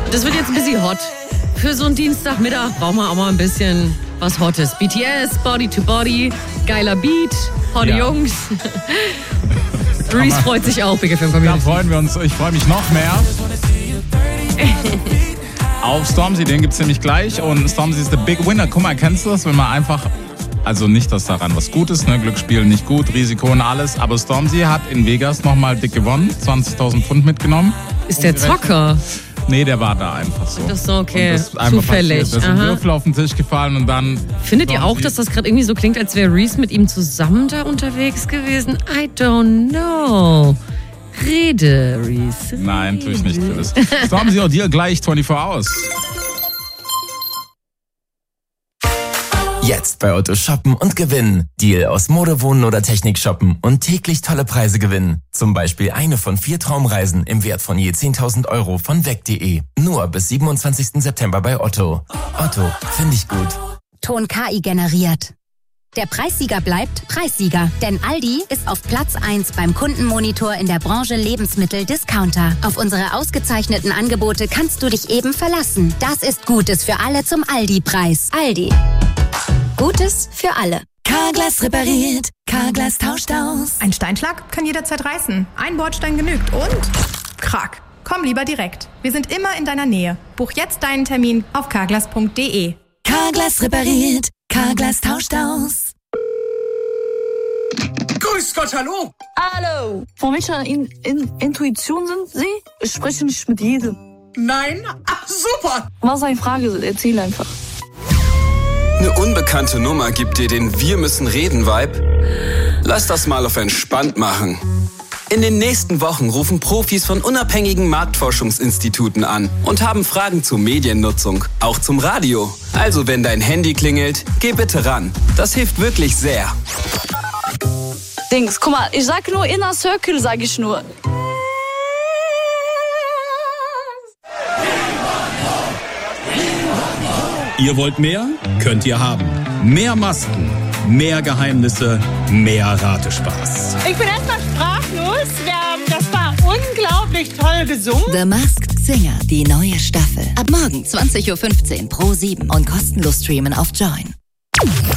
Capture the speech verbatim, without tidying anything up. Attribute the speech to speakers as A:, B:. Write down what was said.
A: Das wird jetzt ein bisschen hot. Für so einen Dienstagmittag brauchen wir auch mal ein bisschen was Hottes. B T S, Body to Body, geiler Beat, hotte
B: Ja.
A: Jungs. Reese freut sich auch, Big F M
B: Da
A: Community.
B: freuen wir uns. Ich freue mich noch mehr. Auf Stormzy, den gibt's nämlich gleich. Und Stormzy ist the big winner. Guck mal, kennst du das, wenn man einfach... Also nicht, dass daran was gut ist, ne? Glücksspiel nicht gut, Risiko und alles. Aber Stormzy hat in Vegas nochmal dick gewonnen, zwanzigtausend Pfund mitgenommen.
A: Ist der Zocker?
B: Nee, der war da einfach so.
A: Das ist so, okay.
B: Und das ist einfach
A: Zufällig.
B: passiert. Da sind
A: Aha.
B: Würfel auf den Tisch gefallen und dann...
A: Findet ihr auch,
B: Stormzy-
A: dass das gerade irgendwie so klingt, als wäre Reese mit ihm zusammen da unterwegs gewesen? I don't know. Rede, Reese. Rede.
B: Nein, tue ich nicht. Chris. Stormzy und dir gleich vierundzwanzig Hours.
C: Jetzt bei Otto shoppen und gewinnen. Deal aus Mode, Wohnen oder Technik shoppen und täglich tolle Preise gewinnen. Zum Beispiel eine von vier Traumreisen im Wert von je zehntausend Euro von weg punkt de. Nur bis siebenundzwanzigsten September bei Otto. Otto, finde ich gut.
D: Ton K I generiert. Der Preissieger bleibt Preissieger, denn Aldi ist auf Platz eins beim Kundenmonitor in der Branche Lebensmittel-Discounter. Auf unsere ausgezeichneten Angebote kannst du dich eben verlassen. Das ist Gutes für alle zum Aldi-Preis. Aldi. Gutes für alle.
E: Carglass repariert, Carglass tauscht aus.
F: Ein Steinschlag kann jederzeit reißen. Ein Bordstein genügt und... Krack. Komm lieber direkt. Wir sind immer in deiner Nähe. Buch jetzt deinen Termin auf carglass punkt de.
E: Carglass repariert, Carglass tauscht aus.
G: Grüß Gott, hallo!
H: Hallo! Von welcher in, in, Intuition sind Sie? Ich spreche nicht mit jedem.
G: Nein? Ach, super!
H: Was eine Frage, erzähl einfach.
I: Eine unbekannte Nummer gibt dir den Wir müssen reden Vibe? Lass das mal auf entspannt machen. In den nächsten Wochen rufen Profis von unabhängigen Marktforschungsinstituten an und haben Fragen zur Mediennutzung, auch zum Radio. Also wenn dein Handy klingelt, geh bitte ran. Das hilft wirklich sehr.
H: Dings, guck mal, ich sag nur Inner Circle, sag ich nur.
J: Ihr wollt mehr? Könnt ihr haben. Mehr Masken, mehr Geheimnisse, mehr Ratespaß.
K: Ich bin erstmal sprachlos. Das war unglaublich toll gesungen.
E: The Masked Singer, die neue Staffel. Ab morgen zwanzig Uhr fünfzehn pro sieben und kostenlos streamen auf Join.